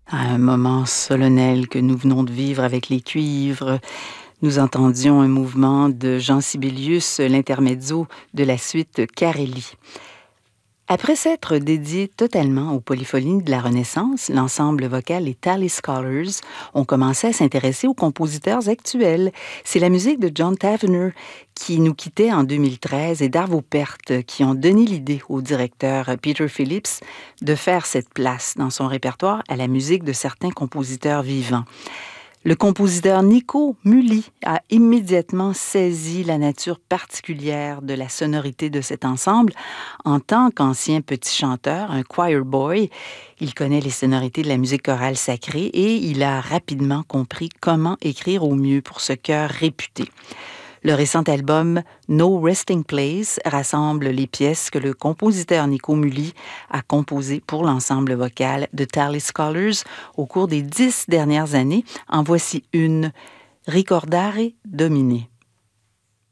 À un moment solennel que nous venons de vivre avec les cuivres, nous entendions un mouvement de Jean Sibelius, l'intermezzo de la suite Carelli. Après s'être dédié totalement aux polyphonies de la Renaissance, l'ensemble vocal Les Tally Scholars ont commencé à s'intéresser aux compositeurs actuels. C'est la musique de John Tavener qui nous quittait en 2013 et d'Arvo Pärt qui ont donné l'idée au directeur Peter Phillips de faire cette place dans son répertoire à la musique de certains compositeurs vivants. Le compositeur Nico Muhly a immédiatement saisi la nature particulière de la sonorité de cet ensemble. En tant qu'ancien petit chanteur, un choir boy, il connaît les sonorités de la musique chorale sacrée et il a rapidement compris comment écrire au mieux pour ce chœur réputé. Le récent album No Resting Place rassemble les pièces que le compositeur Nico Muhly a composées pour l'ensemble vocal de Tally Scholars au cours des 10 dernières années. En voici une, Ricordare Domine.